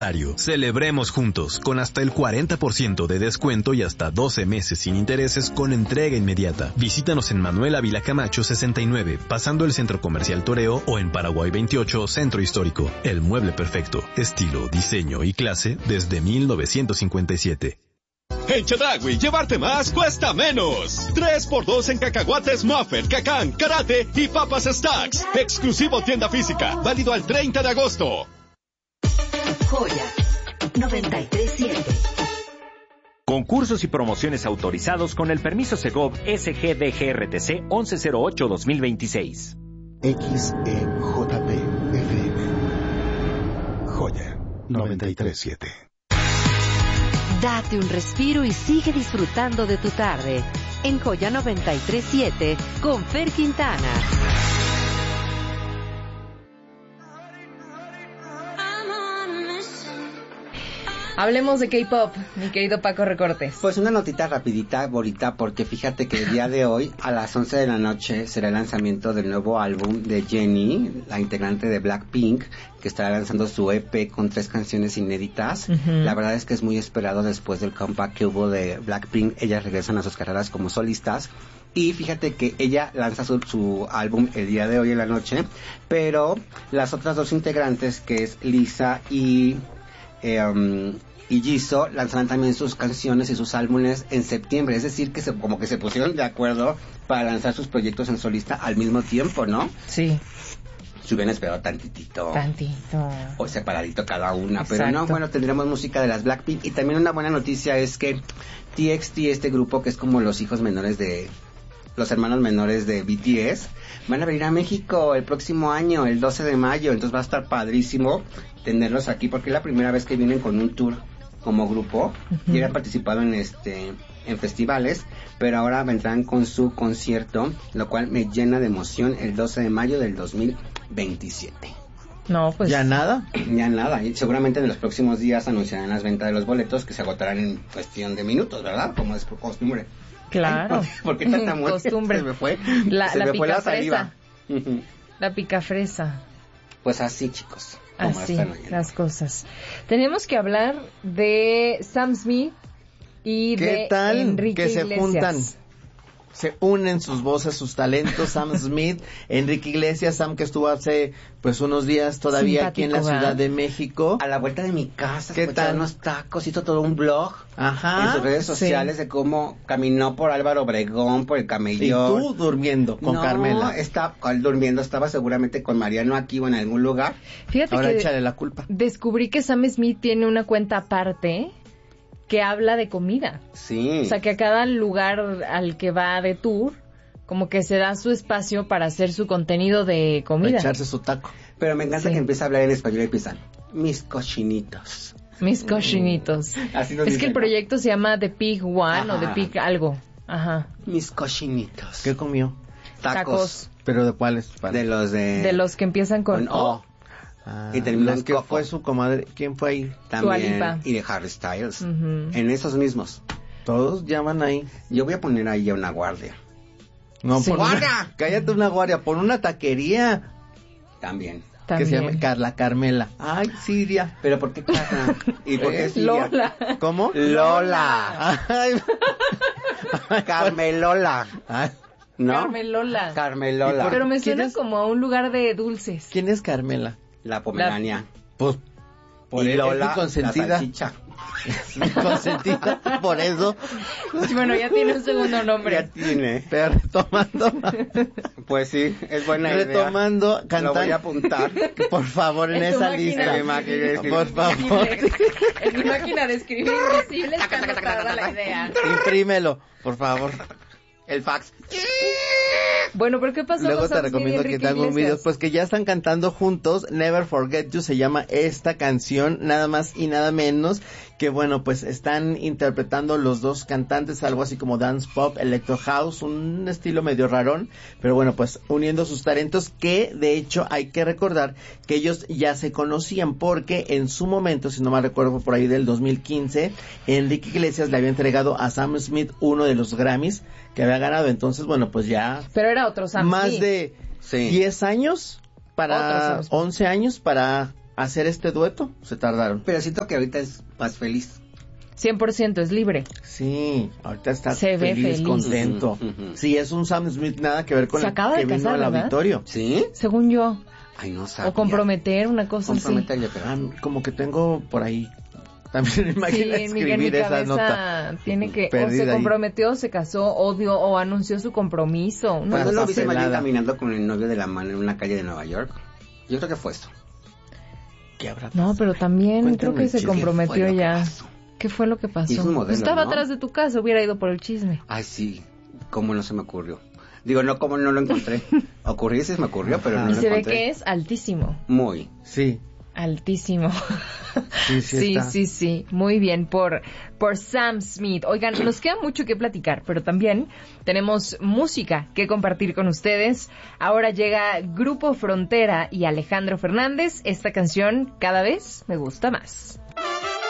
Celebremos juntos con hasta el 40% de descuento y hasta 12 meses sin intereses con entrega inmediata. Visítanos en Manuel Ávila Camacho 69, pasando el Centro Comercial Toreo, o en Paraguay 28, Centro Histórico. El mueble perfecto, estilo, diseño y clase desde 1957. En Chedraui, llevarte más cuesta menos. 3x2 en cacahuates Muffet, Cacán, Karate y papas Stacks. Exclusivo tienda física, válido al 30 de agosto. Joya 93.7. Concursos y promociones autorizados con el permiso Segov SGDGRTC 1108-2026. XEJP FM. Joya 93.7. Date un respiro y sigue disfrutando de tu tarde. En Joya 93.7 con Fer Quintana. Hablemos de K-pop, mi querido Paco Recortes. Pues una notita rapidita, bonita, porque fíjate que el día de hoy, a las 11 de la noche, será el lanzamiento del nuevo álbum de Jennie, la integrante de Blackpink, que estará lanzando su EP con 3 canciones inéditas. La verdad es que es muy esperado después del comeback que hubo de Blackpink. Ellas regresan a sus carreras como solistas. Y fíjate que ella lanza su álbum el día de hoy en la noche, pero las otras 2 integrantes, que es Lisa y Jisoo, lanzarán también sus canciones y sus álbumes en septiembre. Es decir, que como que se pusieron de acuerdo para lanzar sus proyectos en solista al mismo tiempo, ¿no? Sí. Se hubieran esperado tantitito. O separadito cada una. Exacto. Pero no, bueno, tendremos música de las Blackpink. Y también una buena noticia es que TXT, este grupo que es como los hijos menores de... los hermanos menores de BTS, van a venir a México el próximo año, el 12 de mayo. Entonces va a estar padrísimo tenerlos aquí, porque es la primera vez que vienen con un tour como grupo. Ya habían participado en festivales, pero ahora vendrán con su concierto, lo cual me llena de emoción, el 12 de mayo del 2027. No, pues... ¿Ya nada? Ya nada, y seguramente en los próximos días anunciarán las ventas de los boletos, que se agotarán en cuestión de minutos, ¿verdad? Como es por costumbre. Claro. ¿Por qué tanta muerte? Costumbre. Se me fue la la saliva. La picafresa. Pues así, chicos. Así, las cosas. Tenemos que hablar de Sam Smith y de Enrique Iglesias. Se juntan, se unen sus voces, sus talentos. Sam Smith, Enrique Iglesias, Sam que estuvo hace pues unos días todavía aquí en la Ciudad de México. A la vuelta de mi casa, ¿qué tal? Unos tacos, hizo todo un blog en sus redes sociales de cómo caminó por Álvaro Obregón, por el Camellón. Y tú durmiendo con Carmela. Durmiendo, estaba seguramente con Mariano aquí o en algún lugar. Fíjate ahora que échale la culpa. Descubrí que Sam Smith tiene una cuenta aparte que habla de comida. Sí. O sea, que a cada lugar al que va de tour, como que se da su espacio para hacer su contenido de comida. Para echarse su taco. Pero me encanta que empieza a hablar en español y empiezan, mis cochinitos. Mis cochinitos. Así nos es dicen, que el proyecto se llama The Pig One o The Pig algo. Ajá. Mis cochinitos. ¿Qué comió? Tacos. ¿Pero de cuáles? De los que empiezan con O. Y terminó los que fue su comadre. ¿Quién fue ahí? También. Y de Harry Styles. En esos mismos. Todos llaman ahí. Yo voy a poner ahí a una guardia. No, sí. ¡Guardia! Cállate, una guardia. Pon una taquería. También. Que se llama Carmela. Ay, Siria. ¿Pero por qué Carla? ¿Y por qué Siria? Lola. ¿Cómo? Lola. Ay. Carmelola. ¿No? Carmelola. Pero me suena como a un lugar de dulces. ¿Quién es Carmela? La Pomerania. Pues por y Lola, mi consentida. La salchicha. Mi consentida, por eso. Bueno, ya tiene un segundo nombre. Ya tiene. Pero retomando. Pues sí, es buena retomando, idea. Cantando. Lo voy a apuntar. Por favor, en esa lista. Por favor. En mi máquina de escribir invisible está anotada la idea. Imprímelo, por favor. El fax. Bueno, pero ¿qué pasó? Luego te recomiendo que te haga un video. Pues que ya están cantando juntos. Never Forget You se llama esta canción. Nada más y nada menos. Que bueno, pues están interpretando los dos cantantes algo así como dance pop, electro house, un estilo medio rarón, pero bueno, pues uniendo sus talentos, que de hecho hay que recordar que ellos ya se conocían, porque en su momento, si no mal recuerdo, por ahí del 2015, Enrique Iglesias le había entregado a Sam Smith uno de los Grammys que había ganado. Entonces, bueno, pues ya... Pero era otro Sam más Smith. de 10 años, 11 años para hacer este dueto, se tardaron. Pero siento que ahorita es más feliz. 100% es libre. Sí, ahorita está se feliz, contento. Sí, es un Sam Smith, nada que ver con el que vino al auditorio. ¿Sí? Según yo. Ay, no sabía. O comprometer, una cosa así. Como que tengo por ahí. También imagina escribir esa nota. Tiene que, o se comprometió, o se casó, o anunció su compromiso. Cuando lo viste caminando con el novio de la mano en una calle de Nueva York, yo creo que fue esto. ¿Qué habrá pasado? No, pero también creo que se comprometió ya. ¿Qué fue lo que pasó? Modelo, estaba atrás de tu casa, hubiera ido por el chisme. Ay, sí. ¿Cómo no se me ocurrió? Digo, no, ¿cómo no lo encontré? Ocurrió, sí se me ocurrió, pero no lo encontré. Y se ve que es altísimo. Muy. Sí. Altísimo. Sí. Sí. Muy bien por Sam Smith. Oigan, nos queda mucho que platicar, pero también tenemos música que compartir con ustedes. Ahora llega Grupo Frontera y Alejandro Fernández. Esta canción cada vez me gusta más.